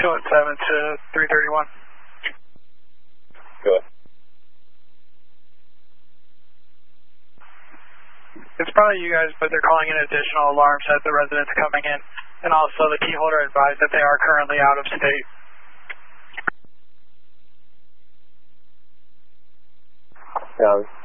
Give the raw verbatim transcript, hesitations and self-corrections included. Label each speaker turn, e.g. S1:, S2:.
S1: two one seven to three thirty-one.
S2: Go ahead.
S1: It's probably you guys, but they're calling in additional alarms as the residents coming in. And also the key holder advised that they are currently out of state.
S2: Yeah.